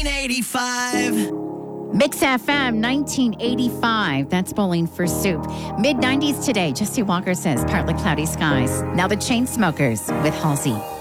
85. Mix FM 1985. That's Bowling for Soup. Mid-90s today. Jesse Walker says partly cloudy skies. Now the Chainsmokers with Halsey.